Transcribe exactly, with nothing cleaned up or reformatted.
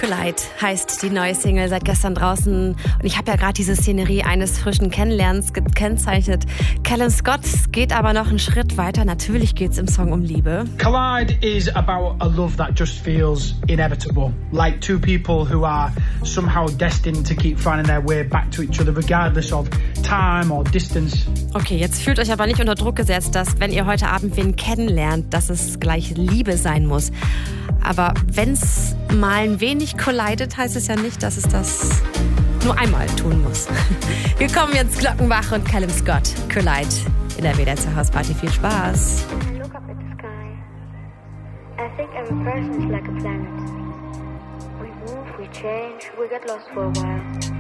Collide heißt die neue Single, seit gestern draußen. Und ich habe ja gerade diese Szenerie eines frischen Kennenlernens gekennzeichnet. Callum Scott geht aber noch einen Schritt weiter. Natürlich geht es im Song um Liebe. Collide is about a love that just feels inevitable. Like two people who are somehow destined to keep finding their way back to each other regardless of time or distance. Okay, jetzt fühlt euch aber nicht unter Druck gesetzt, dass wenn ihr heute Abend wen kennenlernt, dass es gleich Liebe sein muss. Aber wenn es mal ein wenig collidet, heißt es ja nicht, dass es das nur einmal tun muss. Wir kommen jetzt Glockenbach und Callum Scott. Collide in der W D R zur Hausparty. Viel Spaß. Look up at the sky. I think every person is like a planet. We move, we change, we get lost for a while.